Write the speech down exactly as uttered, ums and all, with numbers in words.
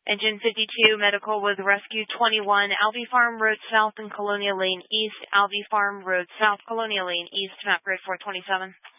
Engine fifty-two, medical with Rescue twenty-one, Alvey Farm Road South and Colonial Lane East, Alvey Farm Road South, Colonial Lane East, map grid four twenty-seven.